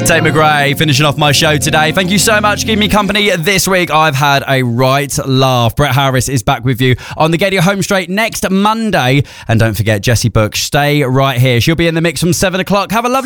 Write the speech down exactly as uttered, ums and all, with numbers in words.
Tate McRae finishing off my show today. Thank you so much for keeping me company this week. I've had a right laugh. Brett Harris is back with you on the Get Your Home Straight next Monday. And don't forget, Jessie Book, stay right here. She'll be in the mix from seven o'clock. Have a lovely